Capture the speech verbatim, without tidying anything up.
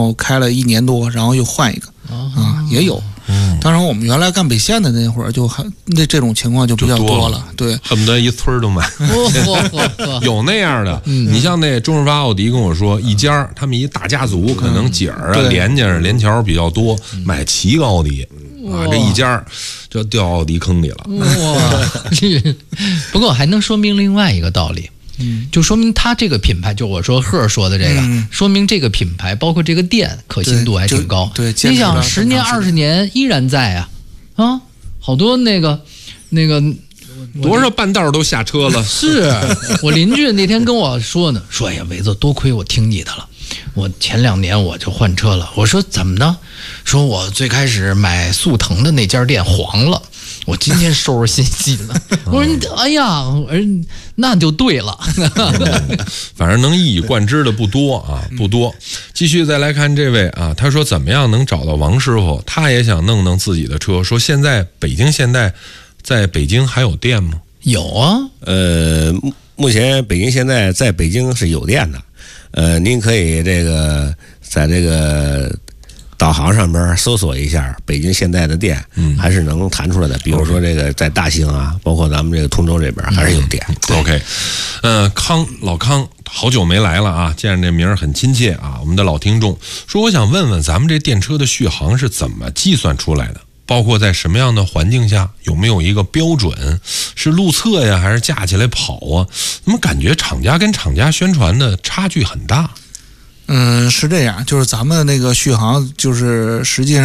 后开了一年多，然后又换一个啊，也有。当然，我们原来干北线的那会儿，就还那这种情况就比较多了，对， 恨不得一村都买。有那样的，你像那中日发奥迪跟我说，一家他们一大家族，可能姐儿啊、连家、连桥比较多，买七个奥迪啊，这一家就掉奥迪坑里了。 哇！不过还能说明另外一个道理。嗯，就说明他这个品牌，就我说赫说的这个、嗯，说明这个品牌包括这个店可信度还挺高。 对， 你想十年二十年依然在啊啊，好多那个那个多少半道都下车了。 是我邻居那天跟我说呢，说哎呀，伟子多亏我听你的了，我前两年我就换车了。我说怎么呢？说我最开始买速腾的那家店黄了。我今天收拾信息了，我说哎呀，那就对了。 反正能一以贯之的不多啊，不多。继续再来看这位啊，他说怎么样能找到王师傅？他也想弄弄自己的车，说现在北京现代在北京还有店吗？ 有啊， 呃，目前北京现在在北京是有店的，呃，您可以这个在这个。导航上边搜索一下北京现代的店，嗯，还是能弹出来的。比如说这个在大兴啊，包括咱们这个通州这边还是有店。 嗯、OK， 呃，康老康好久没来了啊，见着这名儿很亲切啊。我们的老听众说，我想问问咱们这电车的续航是怎么计算出来的？包括在什么样的环境下，有没有一个标准？是路测呀，还是架起来跑啊？怎么感觉厂家跟厂家宣传的差距很大？ 嗯，是这样，就是咱们那个续航，就是实际上。